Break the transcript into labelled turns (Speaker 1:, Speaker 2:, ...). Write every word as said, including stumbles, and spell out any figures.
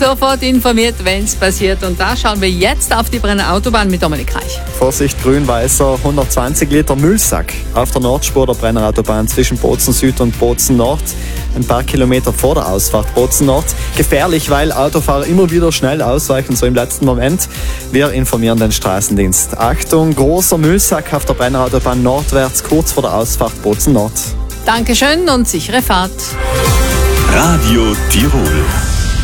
Speaker 1: sofort informiert, wenn es passiert. Und da schauen wir jetzt auf die Brenner Autobahn mit Dominik Reich.
Speaker 2: Vorsicht, grün-weißer hundertzwanzig Liter Müllsack auf der Nordspur der Brenner Autobahn zwischen Bozen Süd und Bozen Nord. Ein paar Kilometer vor der Ausfahrt Bozen Nord. Gefährlich, weil Autofahrer immer wieder schnell ausweichen, so im letzten Moment. Wir informieren den Straßendienst. Achtung, großer Müllsack auf der Brenner Autobahn nordwärts, kurz vor der Ausfahrt Bozen Nord.
Speaker 1: Dankeschön und sichere Fahrt.
Speaker 3: Radio Tirol.